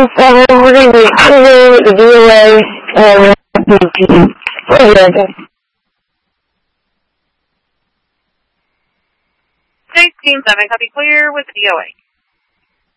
we're going to be under the VOA, Team 7, copy clear with VOA.